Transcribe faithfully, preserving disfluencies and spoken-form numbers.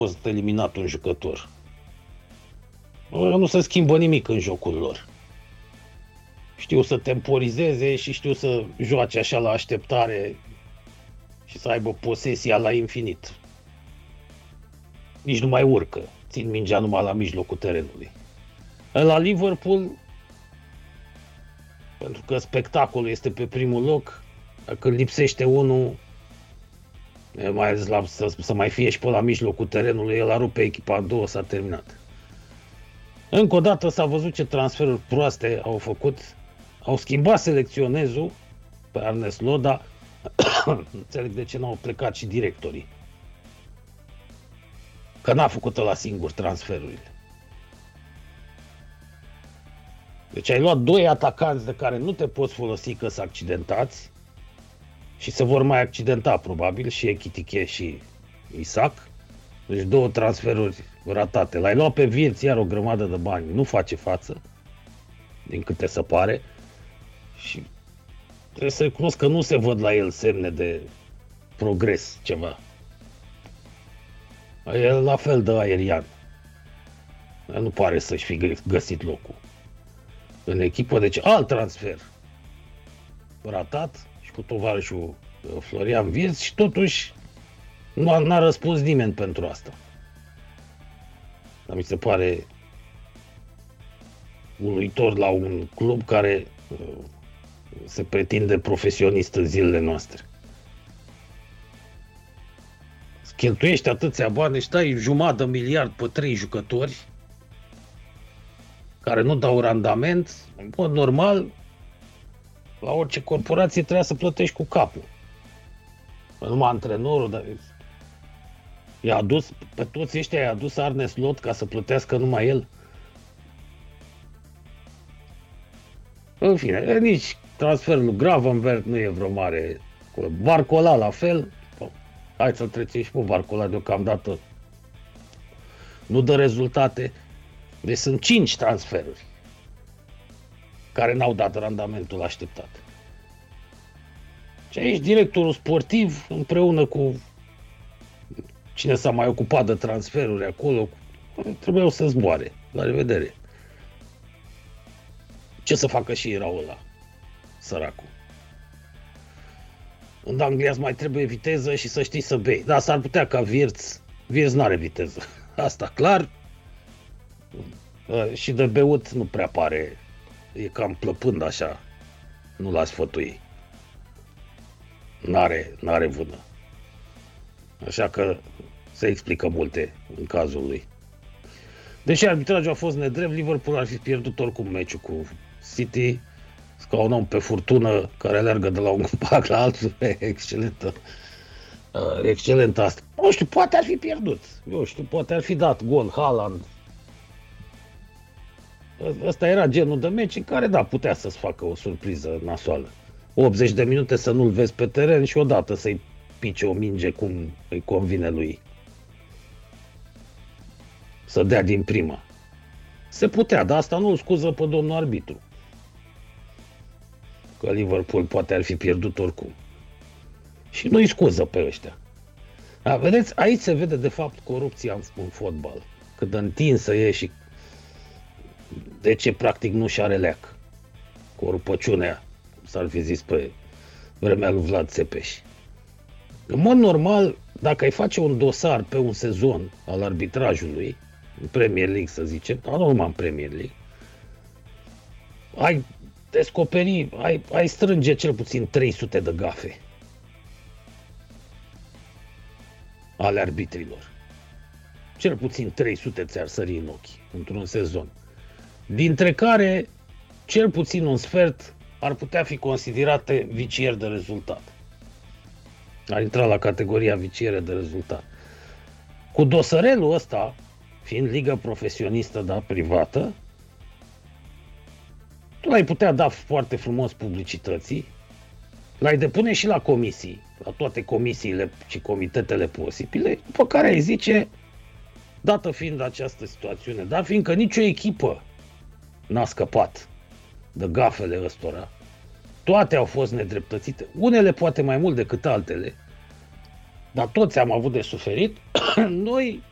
fost eliminat un jucător. Nu se schimbă nimic în jocul lor. Știu să temporizeze și știu să joace așa la așteptare și să aibă posesia la infinit. Nici nu mai urcă. Țin mingea numai la mijlocul terenului. La Liverpool, pentru că spectacolul este pe primul loc, dacă lipsește unul, mai ales la, să, să mai fie și pe la mijlocul terenului, el a rupt pe echipa în două, s-a terminat. Încă o dată s-a văzut ce transferuri proaste au făcut. Au schimbat selecționezul pe Arne Slot, dar înțeleg de ce n-au plecat și directorii. Că n-a făcut ăla singur transferurile. Deci ai luat doi atacanți de care nu te poți folosi că sunt accidentați și se vor mai accidenta probabil, și Ekitike și Isaac. Deci două transferuri ratate. L-ai luat pe Wirtz, iar o grămadă de bani. Nu face față, din câte se pare. Și trebuie să recunosc că nu se văd la el semne de progres ceva. E la fel de aerian. Nu pare să-și fi găsit locul în echipă. Deci alt transfer ratat și cu tovarășul Florian Wirtz și totuși nu a, n-a răspuns nimeni pentru asta. Dar mi se pare uluitor la un club care uh, se pretinde profesionist în zilele noastre. Cheltuiești atâția bani, și dai jumătate de miliard pe trei jucători care nu dau randament. În mod normal, la orice corporație trebuia să plătești cu capul. Numai antrenorul, dar i-a adus, pe toți ăștia i-a adus Arne Slot ca să plătească numai el. În fine, nici transferul lui Gravenberch nu e vreo mare. Barcola la fel. Hai să-l trecem și pe Barcola deocamdată. Nu dă rezultate. Deci sunt cinci transferuri care n-au dat randamentul așteptat. Și aici directorul sportiv, împreună cu cine s-a mai ocupat de transferuri acolo, trebuiau să zboare. La revedere. Ce să facă și erau ăla, săracul. În Anglia mai trebuie viteză și să știi să bei. Dar s-ar putea ca Wirtz, Wirtz n-are viteză. Asta clar. Și de beut nu prea pare. E cam plăpând așa. Nu l-a sfătui. N-are, n-are vână. Așa că se explică multe în cazul lui. Deși arbitrajul a fost nedrept, Liverpool ar fi pierdut oricum meciul cu City. Ca un om pe furtună care alergă de la un pac la altul. Excelentă. Uh, excelentă asta. Nu știu, poate ar fi pierdut. Eu știu, poate ar fi dat gol Haaland. Ăsta era genul de meci în care, da, putea să-ți facă o surpriză nasoală. optzeci de minute să nu-l vezi pe teren și odată să-i pice o minge cum îi convine lui. Să dea din prima. Se putea, dar asta nu-l scuză pe domnul arbitru. Că Liverpool poate ar fi pierdut oricum. Și nu-i scuză pe ăștia. Da, vedeți, aici se vede de fapt corupția în, în fotbal. Cât de întinsă e și de ce practic nu și are leac. Corupăciunea, s-ar fi zis pe vremea lui Vlad Țepeș. În mod normal, dacă ai face un dosar pe un sezon al arbitrajului, în Premier League să zicem, dar nu numai în Premier League, ai descoperi, ai, ai strânge cel puțin trei sute de gafe ale arbitrilor. Cel puțin trei sute ți-ar sări în ochi într-un sezon. Dintre care cel puțin un sfert ar putea fi considerate vicieri de rezultat. Ar intra la categoria viciere de rezultat. Cu dosărelul ăsta, fiind ligă profesionistă, dar privată, tu l-ai putea da foarte frumos publicității, l-ai depune și la comisii, la toate comisiile și comitetele posibile, după care ai zice, dată fiind această situațiune, dar fiindcă nicio echipă n-a scăpat de gafele ăstora, toate au fost nedreptățite, unele poate mai mult decât altele, dar toți am avut de suferit, noi